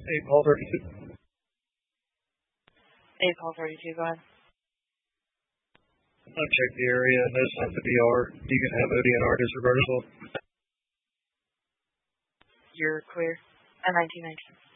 8 Paul 32. 8 Paul 32, go ahead. I'll check the area and notice on the DR. You can have ODNR disreversal. You're clear. 1919.